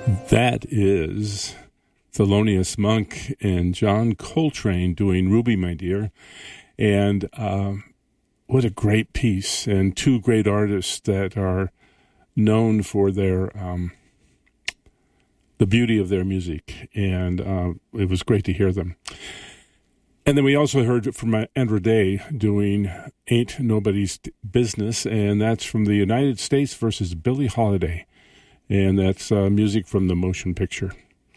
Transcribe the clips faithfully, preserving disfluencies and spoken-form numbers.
That is Thelonious Monk and John Coltrane doing Ruby, My Dear. And uh, what a great piece. And two great artists that are known for their um, the beauty of their music. And uh, it was great to hear them. And then we also heard from Andra Day doing Ain't Nobody's Business. And that's from the United States versus Billie Holiday. And that's uh, music from the motion picture.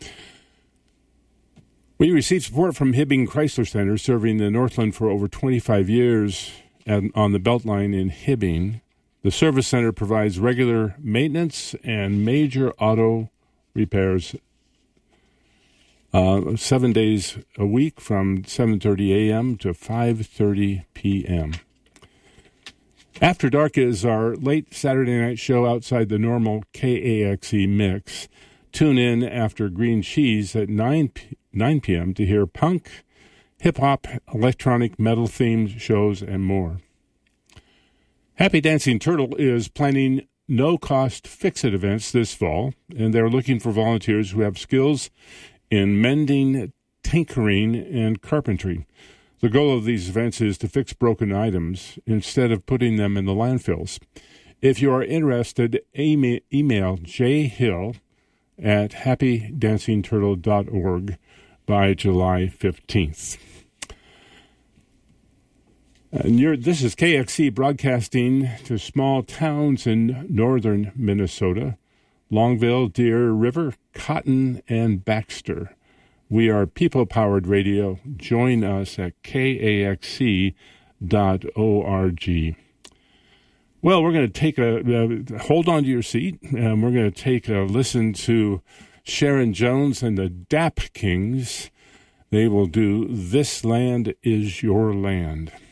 We received support from Hibbing Chrysler Center, serving the Northland for over twenty-five years at, on the Beltline in Hibbing. The service center provides regular maintenance and major auto repairs uh, seven days a week from seven thirty a.m. to five thirty p.m. After Dark is our late Saturday night show outside the normal K A X E mix. Tune in after Green Cheese at nine p.m. to hear punk, hip-hop, electronic metal-themed shows, and more. Happy Dancing Turtle is planning no-cost fix-it events this fall, and they're looking for volunteers who have skills in mending, tinkering, and carpentry. The goal of these events is to fix broken items instead of putting them in the landfills. If you are interested, email, email jhill at happy dancing turtle dot org by July fifteenth. And you're, this is K X C broadcasting to small towns in northern Minnesota, Longville, Deer River, Cotton, and Baxter. We are people-powered radio. Join us at K A X C dot org. Well, we're going to take a, uh, hold on to your seat, and we're going to take a listen to Sharon Jones and the Dap Kings. They will do This Land Is Your Land.